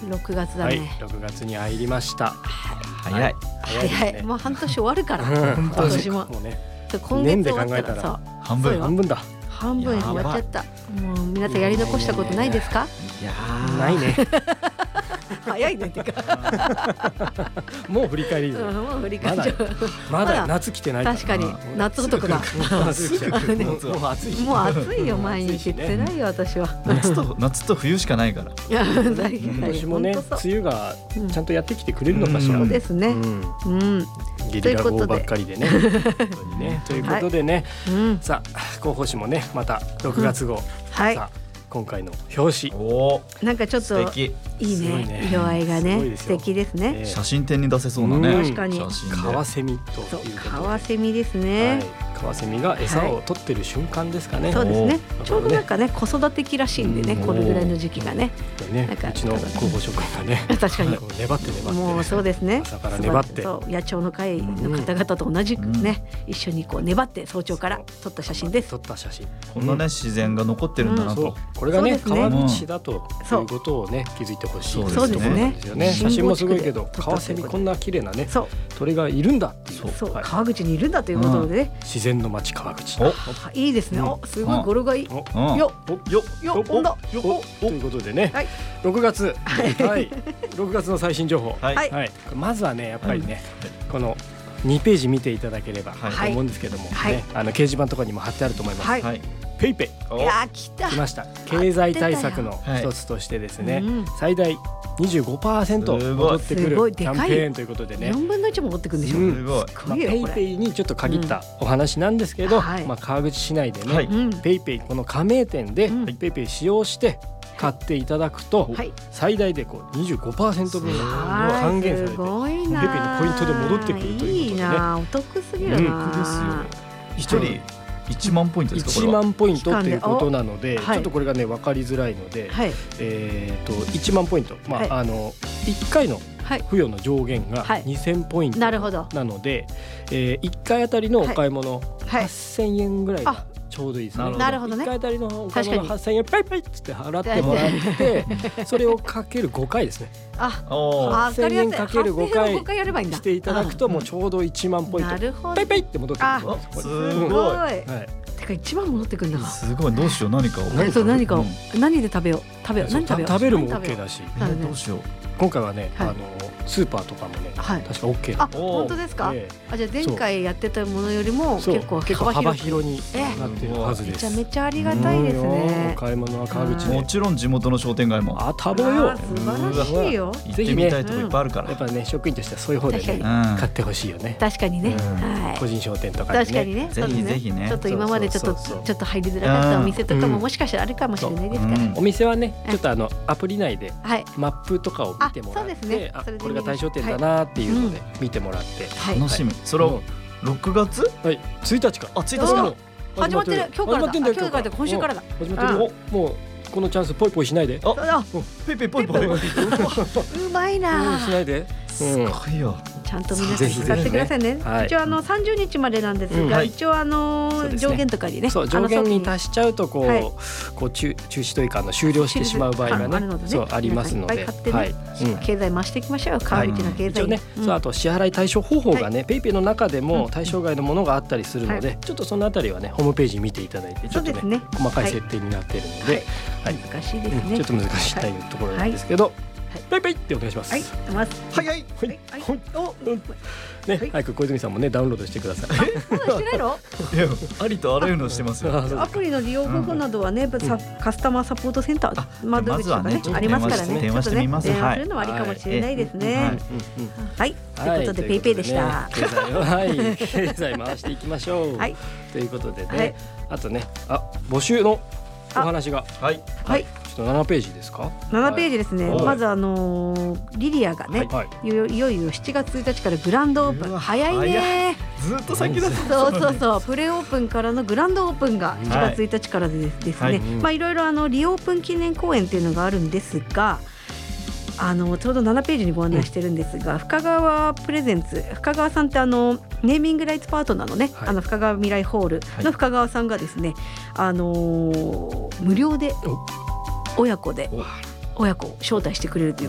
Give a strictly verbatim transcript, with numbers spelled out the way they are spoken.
ろくがつだね、 はい、ろくがつに入りました。 はい、 早い早い、 早いですね。 もう半年終わるからうん今年ももうね、 今月終わったらさ半分そうよ半分だ。 半分終わっちゃった。もう皆さんやり残したことないですか？ いやないね。 早いねってかもう振り返りですね。 うんもう振り返っちゃう。 まだ夏来てないから。 確かに夏男だ。 すぐ来る。もうもう暑いし。 もう暑いよ毎日。辛いよ私は。 夏と夏と冬しかないから。 いや今年もね、梅雨がちゃんとやってきてくれるのかしら。 そうですね。うん。 ゲリラ豪雨ばっかりでね。ということでね。さあ広報誌もねまたろくがつ号。 はい。 今回の表紙。 おなんかちょっといいね。色合いがね素敵ですね。 写真展に出せそうなね。 確かに。 カワセミということで。 カワセミですね。 カワセミが餌を取ってる瞬間ですかね。 そうですね。ちょうどなんかね子育て期らしいんでね、このぐらいの時期がね。 ね、うちの広報職員がね、 確かに粘って粘って。 もうそうですね。 朝から粘って。 そう野鳥の会の方々と同じくね、一緒にこう粘って早朝から撮った写真です。 撮った写真。 こんなね自然が残ってるんだなと。 これがね川口だということをね気づいてほしい。 そうですね。 写真もすごいけどカワセミこんな綺麗なね鳥がいるんだっていう。 そう川口にいるんだということでね。 自然の街川口。 いいですね。おすごい語呂がいい。よよよほんだよということでね、ろくがつはいろくがつの最新情報。はい。まずはねやっぱりねこのにページ見ていただければと思うんですけどもね、あの掲示板とかにも貼ってあると思います。ペイペイ。 いや来た。 来ました。経済対策の一つとしてですね、最大 にじゅうごパーセント 戻ってくるキャンペーンということでね。 よんぶんのいちも戻ってくるんでしょ。 すごい。 ペイペイにちょっと限ったお話なんですけど、まあ川口市内でね、ペイペイこの加盟店でペイペイ使用して買っていただくと最大でこう にじゅうごパーセント 分が還元されて、ペイペイのポイントで戻ってくるということでね。 いいな、お得すぎるな。 一人いちまんポイントですか。 いちまんポイントということなので、ちょっとこれがね分かりづらいので、えっといちまんポイント、まああのいっかいの付与の上限がにせんポイントなので、いっかいあたりのお買い物はっせんえんぐらいがちょうどいいですね。 なるほどね。 いっかいあたりのお買い物はっせんえんパイパイっつって払ってもらってそれをかけるごかいですね。 あ、 はっせんえんかけるごかいやればいいんだ。 していただくともうちょうどいちまんポイントパイパイって戻ってくるんです。 すごい。てかいちまん戻ってくるんだ。 すごい。どうしよう。何かを何かを何で食べよう食べよう何食べよう。 食べるも OK だし、 どうしよう。 今回はねあのスーパーとかもね確か OK あ、本当ですか。あ、じゃあ前回やってたものよりも結構幅広になってるはずです。 めちゃめちゃありがたいですね。 お買い物は川口でもちろん地元の商店街もあ、食べよう。 素晴らしいよ。 行ってみたいとこいっぱいあるから、 やっぱね職員としてはそういう方でね買ってほしいよね。 確かにね。 個人商店とか確かにね。 ぜひぜひね。 ちょっと今までちょっとちょっと入りづらかったお店とかももしかしたらあるかもしれないですから。 お店はねちょっとあのアプリ内でマップとかを見てもらって、あ、これが対象店だなっていうので見てもらって楽しみ。それをろくがつはいついたちから。 あ、ついたちから始まってる。今日からだ。今日から今週からだ。 始まってる。もうこのチャンスポイポイしないで。 あ、ペイペイポイポイ。うまいな。 しないで。 すごいよ。 ちゃんと皆さん使ってくださいね。一応あのさんじゅうにちまでなんですが、一応あの上限とかにね、 そう上限に達しちゃうとこうこう中中止というかあの終了してしまう場合がね、そうありますので、 はい。経済回していきましょう。川口の経済ね。そうあと支払い対象方法がね、ペイペイの中でも対象外のものがあったりするので、ちょっとそのあたりはねホームページ見ていただいてちょっとね細かい設定になっているので、 難しいですね。 ちょっと難しいところなんですけど。ペイペイってお願いします。 はい、 はいはいはいおね、早く小泉さんもねダウンロードしてください。 まだしてないの？ いや、ありとあらゆるのしてますよ。 アプリの利用方法などはね、カスタマーサポートセンター窓口とかねありますからね、 電話してみます。 電話するのはありかもしれないですね。はい、ということでペイペイでした。 はい、経済回していきましょう。はい、ということでね、あとね、あ募集のお話がはいはいちょっとななページですか。 ななページですね。まずあのリリアがねいよいよしちがつついたちからグランドオープン。早いね。 ずっと先だ。 そうそうそう。プレオープンからのグランドオープンがしちがつついたちからですね。まあいろいろあのリオープン記念公演っていうのがあるんですが。あのちょうどななページにご案内してるんですが、うん、深川プレゼンツ深川さんってあのネーミングライツパートナーのね、はい、あの深川未来ホールの深川さんがですね、はい、あのー、無料で親子で親子を招待してくれるという